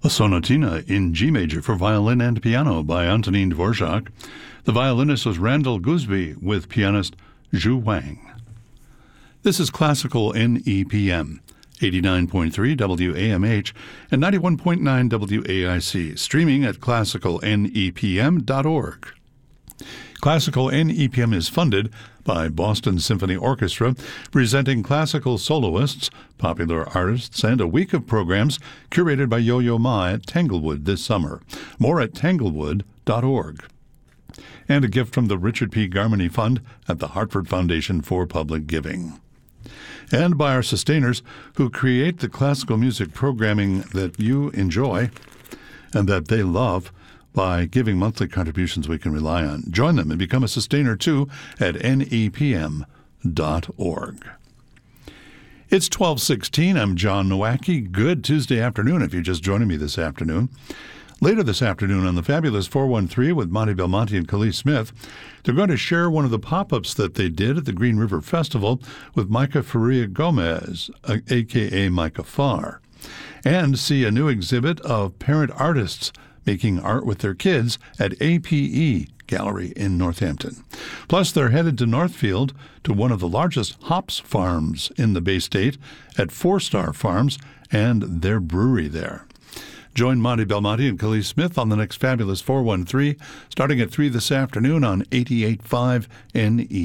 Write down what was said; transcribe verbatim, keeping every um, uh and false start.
A sonatina in G major for violin and piano by Antonin Dvorak. The violinist was Randall Gooseby with pianist Zhu Wang. This is Classical N E P M, eighty-nine point three W A M H and ninety-one point nine W A I C, streaming at classical N E P M dot org. Classical N E P M is funded by Boston Symphony Orchestra, presenting classical soloists, popular artists, and a week of programs curated by Yo-Yo Ma at Tanglewood this summer. More at tanglewood dot org. And a gift from the Richard P. Garmany Fund at the Hartford Foundation for Public Giving. And by our sustainers who create the classical music programming that you enjoy and that they love. By giving monthly contributions we can rely on. Join them and become a sustainer, too, at N E P M dot org. It's twelve sixteen. I'm John Nowacki. Good Tuesday afternoon if you're just joining me this afternoon. Later this afternoon on the Fabulous four one three with Monty Belmonte and Khalees Smith, they're going to share one of the pop-ups that they did at the Green River Festival with Micah Faria Gomez, a k a. Micah Farr, and see a new exhibit of parent artists making art with their kids at A P E Gallery in Northampton. Plus, they're headed to Northfield to one of the largest hops farms in the Bay State at Four Star Farms and their brewery there. Join Monty Belmonte and Khalees Smith on the next Fabulous four one three, starting at three this afternoon on eighty-eight point five N E.